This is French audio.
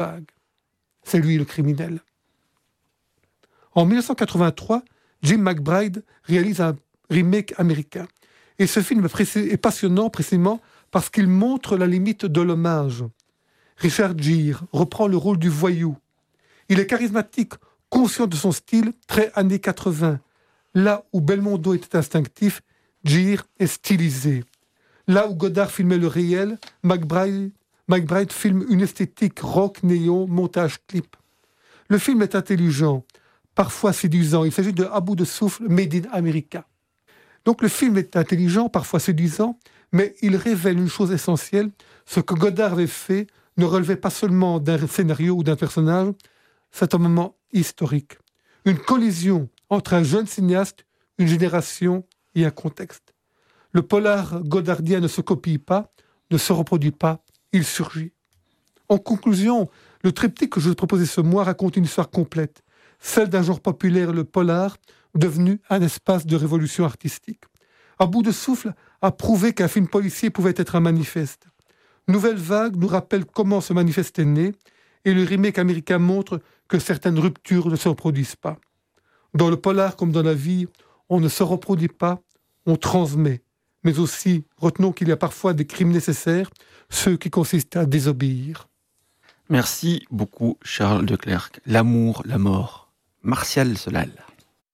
vague. C'est lui le criminel. En 1983, Jim McBride réalise un remake américain. Et ce film est passionnant précisément parce qu'il montre la limite de l'hommage. Richard Gere reprend le rôle du voyou. Il est charismatique, conscient de son style, très années 80. Là où Belmondo était instinctif, Gere est stylisé. Là où Godard filmait le réel, McBride filme une esthétique rock, néon, montage clip. Le film est intelligent, parfois séduisant. Il s'agit de À bout de souffle, Made in America. Donc le film est intelligent, parfois séduisant, mais il révèle une chose essentielle. Ce que Godard avait fait ne relevait pas seulement d'un scénario ou d'un personnage, c'est un moment historique. Une collision entre un jeune cinéaste, une génération et un contexte. Le polar godardien ne se copie pas, ne se reproduit pas, il surgit. En conclusion, le triptyque que je vous ai proposé ce mois raconte une histoire complète, celle d'un genre populaire, le polar, devenu un espace de révolution artistique. À bout de souffle, a prouvé qu'un film policier pouvait être un manifeste. Nouvelle Vague nous rappelle comment ce manifeste est né, et le remake américain montre que certaines ruptures ne se reproduisent pas. Dans le polar comme dans la vie, on ne se reproduit pas, on transmet. Mais aussi, retenons qu'il y a parfois des crimes nécessaires, ceux qui consistent à désobéir. Merci beaucoup Charles Leclercq. L'amour, la mort. Martial Solal.